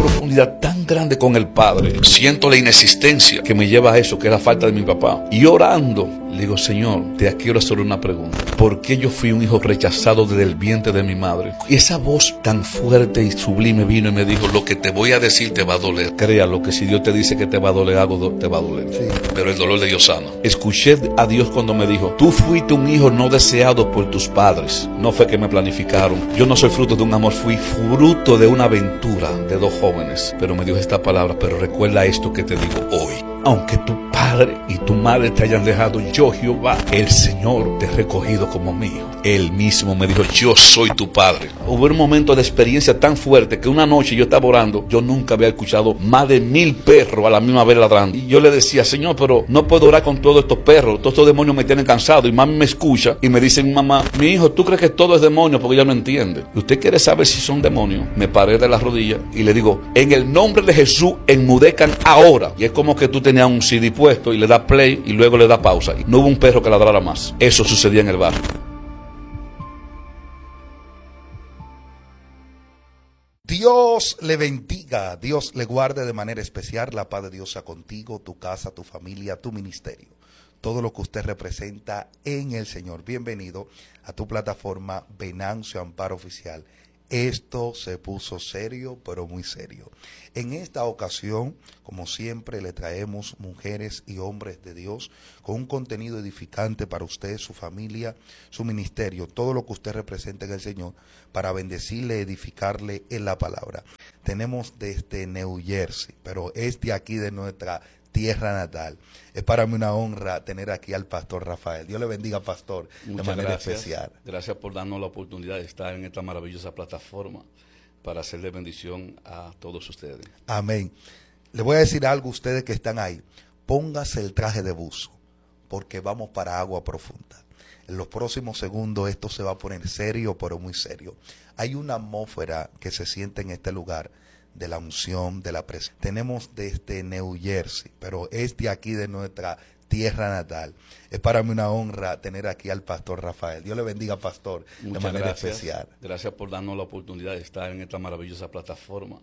profundidad tan grande con el Padre. Siento la inexistencia que me lleva a eso, que es la falta de mi papá. Y orando, le digo, Señor, te quiero hacer una pregunta. ¿Por qué yo fui un hijo rechazado desde el vientre de mi madre? Y esa voz tan fuerte y sublime vino y me dijo, lo que te voy a decir te va a doler. Créalo, que si Dios te dice que te va a doler algo, te va a doler. Sí. Pero el dolor de Dios sana. Escuché a Dios cuando me dijo, tú fuiste un hijo no deseado por tus padres. No fue que me planificaron. Yo no soy fruto de un amor, fui fruto de una aventura de dos jóvenes. Pero me dijo esta palabra, pero recuerda esto que te digo hoy. Aunque tu padre y tu madre te hayan dejado, yo Jehová, el Señor, te he recogido como mío. Él mismo me dijo, yo soy tu padre. Hubo un momento de experiencia tan fuerte que una noche yo estaba orando, yo nunca había escuchado más de 1000 perros a la misma vez ladrando. Y yo le decía, Señor, pero no puedo orar con todos estos perros, todos estos demonios me tienen cansado. Y mami me escucha y me dice mi mamá, mi hijo, ¿tú crees que todo es demonio? Porque ella no entiende. ¿Usted quiere saber si son demonios? Me paré de las rodillas y le digo, en el nombre de Jesús, enmudezcan ahora. Y es como que tú tenías un CD puesto y le da play y luego le da pausa. Y no hubo un perro que ladrara más. Eso sucedía en el barrio. Dios le bendiga, Dios le guarde de manera especial. La paz de Dios sea contigo, tu casa, tu familia, tu ministerio, todo lo que usted representa en el Señor. Bienvenido a tu plataforma Venancio Amparo Oficial. Esto se puso serio, pero muy serio. En esta ocasión, como siempre, le traemos mujeres y hombres de Dios con un contenido edificante para usted, su familia, su ministerio, todo lo que usted representa en el Señor, para bendecirle, edificarle en la palabra. Tenemos desde New Jersey, pero es de aquí de nuestra tierra natal. Es para mí una honra tener aquí al pastor Rafael. Dios le bendiga, pastor, de manera especial. Gracias por darnos la oportunidad de estar en esta maravillosa plataforma para hacerle bendición a todos ustedes. Amén. Le voy a decir algo a ustedes que están ahí. Póngase el traje de buzo, porque vamos para agua profunda. En los próximos segundos esto se va a poner serio, pero muy serio. Hay una atmósfera que se siente en este lugar de la unción, de la presencia. Tenemos desde New Jersey, pero es de aquí de nuestra tierra natal. Es para mí una honra tener aquí al pastor Rafael. Dios le bendiga, pastor, de manera especial. Gracias por darnos la oportunidad de estar en esta maravillosa plataforma